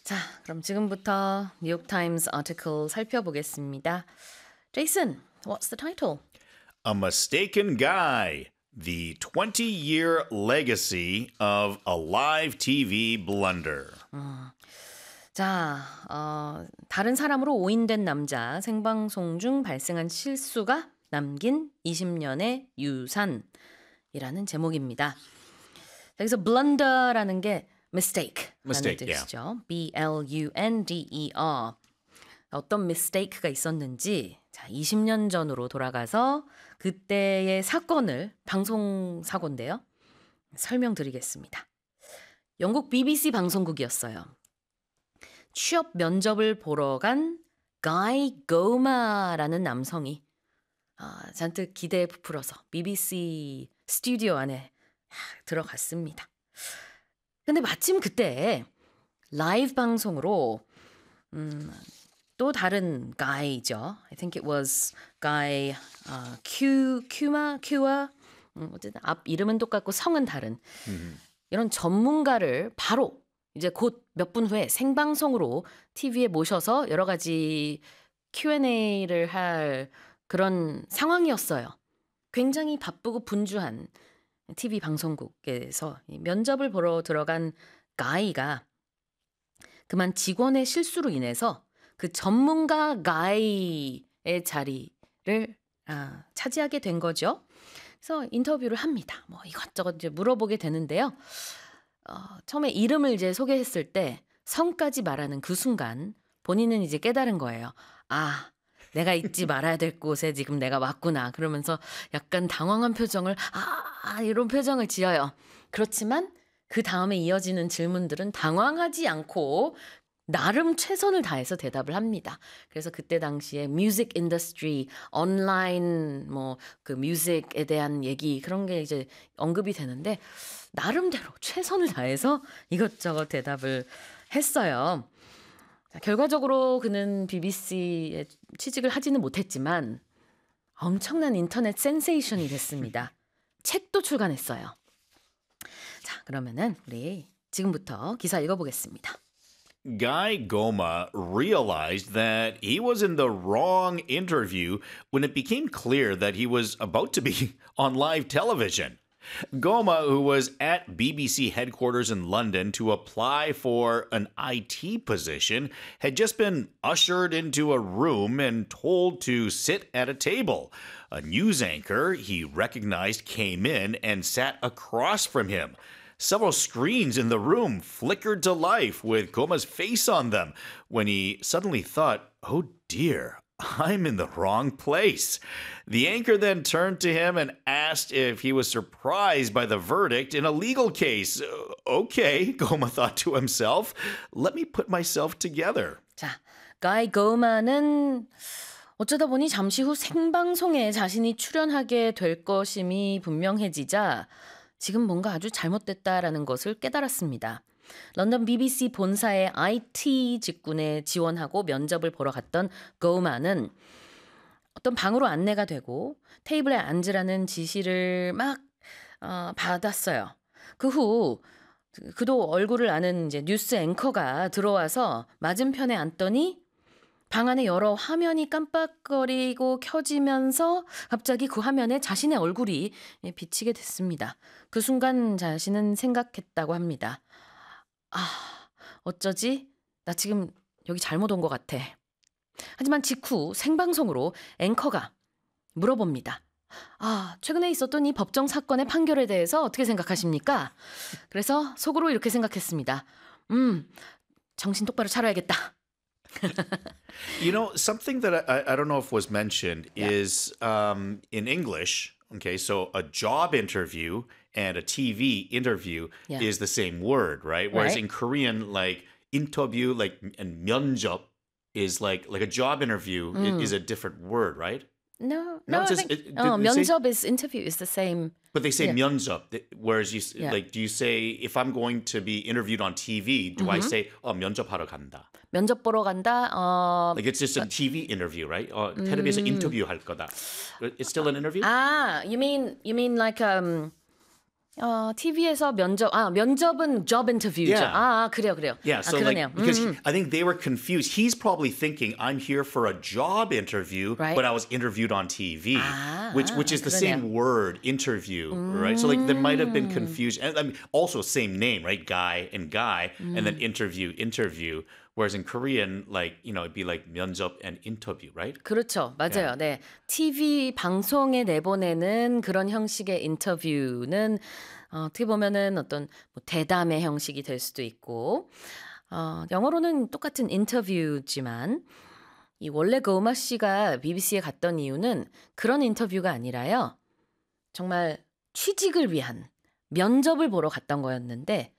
자, 그럼 지금부터 뉴욕타임스 아티클 살펴보겠습니다. Jason, what's the title? A Mistaken Guy, the 20-year legacy of a live TV blunder. 자, 다른 사람으로 오인된 남자 생방송 중 발생한 실수가 남긴 20년의 유산이라는 제목입니다. 여기서 blunder라는 게 mistake라는 Mistake, 뜻이죠. B-L-U-N-D-E-R. 어떤 mistake가 있었는지 20년 전으로 돌아가서 그때의 사건을 방송 사고인데요. 설명드리겠습니다. 영국 BBC 방송국이었어요. 취업 면접을 보러 간 가이 고마라는 남성이 잔뜩 기대에 부풀어서 BBC 스튜디오 안에 들어갔습니다. 근데 마침 그때 라이브 방송으로 또 다른 가이죠. I think it was 가이 큐와 어쨌든 앞 이름은 똑같고 성은 다른 이런 전문가를 바로 이제 곧 몇 분 후에 생방송으로 TV에 모셔서 여러 가지 Q&A를 할 그런 상황이었어요. 굉장히 바쁘고 분주한 TV 방송국에서 면접을 보러 들어간 가이가 그만 직원의 실수로 인해서 그 전문가 가이의 자리를 차지하게 된 거죠. 그래서 인터뷰를 합니다. 뭐 이것저것 이제 물어보게 되는데요. 처음에 이름을 이제 소개했을 때 성까지 말하는 그 순간 본인은 이제 깨달은 거예요. 내가 잊지 말아야 될 곳에 지금 내가 왔구나. 그러면서 약간 당황한 표정을 이런 표정을 지어요. 그렇지만 그 다음에 이어지는 질문들은 당황하지 않고 나름 최선을 다해서 대답을 합니다. 그래서 그때 당시에 뮤직 인더스트리, 온라인 그 뮤직에 대한 얘기 그런 게 이제 언급이 되는데 나름대로 최선을 다해서 이것저것 대답을 했어요. 자, 결과적으로 그는 BBC에 취직을 하지는 못했지만 엄청난 인터넷 센세이션이 됐습니다. 책도 출간했어요. 자, 그러면은 우리 지금부터 기사 읽어보겠습니다. Guy Goma realized that he was in the wrong interview when it became clear that he was about to be on live television. Goma, who was at BBC headquarters in London to apply for an IT position, had just been ushered into a room and told to sit at a table. A news anchor he recognized came in and sat across from him. Several screens in the room flickered to life with Goma's face on them when he suddenly thought, oh dear, I'm in the wrong place. The anchor then turned to him and asked if he was surprised by the verdict in a legal case. Okay, Goma thought to himself, let me put myself together. 자, 가이 고마는 어쩌다 보니 잠시 후 생방송에 자신이 출연하게 될 것임이 분명해지자 지금 뭔가 아주 잘못됐다라는 것을 깨달았습니다. 런던 BBC 본사의 IT 직군에 지원하고 면접을 보러 갔던 고마는 어떤 방으로 안내가 되고 테이블에 앉으라는 지시를 막 받았어요. 그 후 그도 얼굴을 아는 이제 뉴스 앵커가 들어와서 맞은편에 앉더니 방 안에 여러 화면이 깜빡거리고 켜지면서 갑자기 그 화면에 자신의 얼굴이 비치게 됐습니다. 그 순간 자신은 생각했다고 합니다. 어쩌지? 나 지금 여기 잘못 온 것 같아. 하지만 직후 생방송으로 앵커가 물어봅니다. 최근에 있었던 이 법정 사건의 판결에 대해서 어떻게 생각하십니까? 그래서 속으로 이렇게 생각했습니다. 정신 똑바로 차려야겠다. You know, something that I don't know if was mentioned is in English, okay, so a job interview and a TV interview is the same word, right? Whereas in Korean, like interview, and 면접 is like a job interview is a different word, right? No, No, I just- think did they 면접 is interview is the same. But they say 면접, whereas you Yeah. do you say if I'm going to be interviewed on TV, do I say 면접하러 간다? 면접 보러 간다. Like it's just a TV interview, right? 텔레비에서 인터뷰 할 거다. It's still an interview? You mean like TV에서 면접은 job interview죠. Yeah. 그래요. Yeah, so 그러네요. like because I think they were confused. He's probably thinking I'm here for a job interview, Right. but I was interviewed on TV, which is the 그러네요. same word, interview, right? So like there might have been confusion, and I mean, also same name, right? Guy, and then interview. Whereas in Korean, like it'd be like 면접 and interview, right? 그렇죠. 맞아요. 네. TV 방송에 내보내는 그런 형식의 인터뷰는 어떻게 보면은 어떤 뭐 대담의 형식이 될 수도 있고 영어로는 똑같은 인터뷰지만 이 원래 고마 씨가 BBC에 갔던 이유는 그런 인터뷰가 아니라요. 정말 취직을 위한 면접을 보러 갔던 거였는데